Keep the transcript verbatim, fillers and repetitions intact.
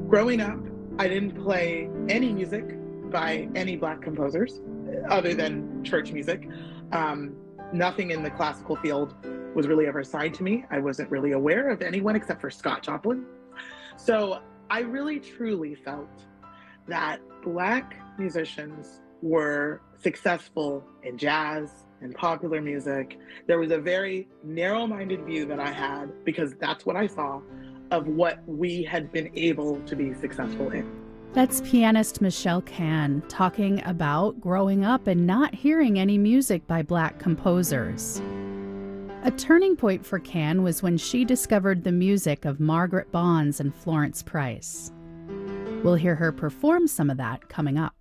Growing up, I didn't play any music by any Black composers other than church music. Um, nothing in the classical field was really ever assigned to me. I wasn't really aware of anyone except for Scott Joplin. So I really truly felt that Black musicians were successful in jazz and popular music. There was a very narrow-minded view that I had, because that's what I saw, of what we had been able to be successful in. That's pianist Michelle Kann talking about growing up and not hearing any music by Black composers. A turning point for Kann was when she discovered the music of Margaret Bonds and Florence Price. We'll hear her perform some of that coming up.